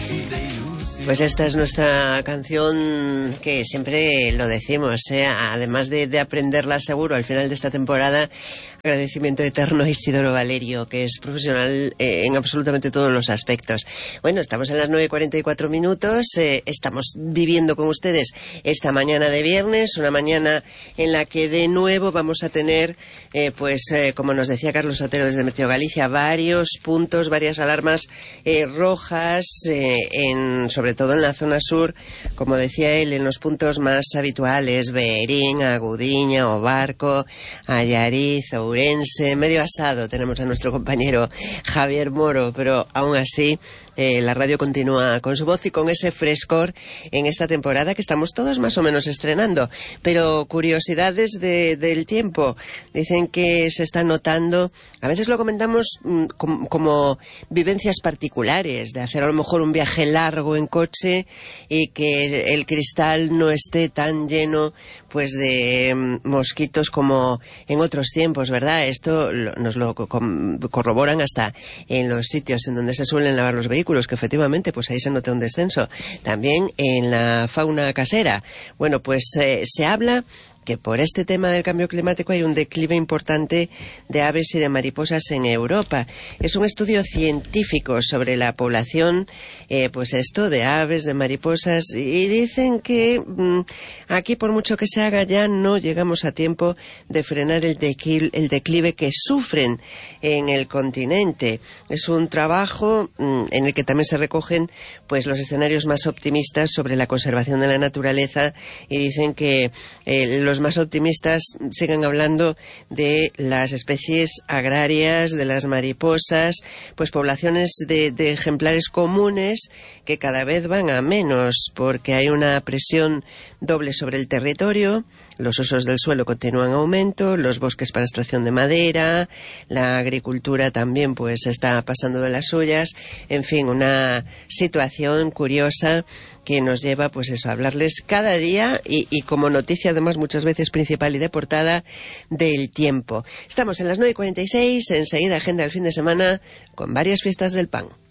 Pues esta es nuestra canción que siempre lo decimos, además de aprenderla seguro al final de esta temporada. Agradecimiento eterno a Isidoro Valerio, que es profesional en absolutamente todos los aspectos. Bueno, estamos en las 9:44, estamos viviendo con ustedes esta mañana de viernes, una mañana en la que de nuevo vamos a tener, como nos decía Carlos Otero desde Meteo Galicia, varios puntos, varias alarmas rojas, sobre todo en la zona sur, como decía él, en los puntos más habituales, Berín, Agudiña, Obarco, Allariz, Ourense, medio asado tenemos a nuestro compañero Javier Moro, pero aún así la radio continúa con su voz y con ese frescor en esta temporada que estamos todos más o menos estrenando. Pero curiosidades del tiempo, dicen que se está notando, a veces lo comentamos como vivencias particulares, de hacer a lo mejor un viaje largo en coche y que el cristal no esté tan lleno pues de mosquitos como en otros tiempos, ¿verdad? Esto nos lo corroboran hasta en los sitios en donde se suelen lavar los vehículos, que efectivamente pues ahí se nota un descenso. También en la fauna casera. Bueno, pues se habla que por este tema del cambio climático hay un declive importante de aves y de mariposas en Europa. Es un estudio científico sobre la población, de aves, de mariposas, y dicen que aquí por mucho que se haga ya no llegamos a tiempo de frenar el declive que sufren en el continente. Es un trabajo en el que también se recogen pues los escenarios más optimistas sobre la conservación de la naturaleza, y dicen que los más optimistas siguen hablando de las especies agrarias, de las mariposas, pues poblaciones de ejemplares comunes que cada vez van a menos porque hay una presión doble sobre el territorio. Los usos del suelo continúan en aumento, los bosques para extracción de madera, la agricultura también pues está pasando de las suyas. En fin, una situación curiosa que nos lleva pues eso, a hablarles cada día y como noticia además muchas veces principal y de portada del tiempo. Estamos en las 9:46, enseguida agenda del fin de semana con varias fiestas del pan.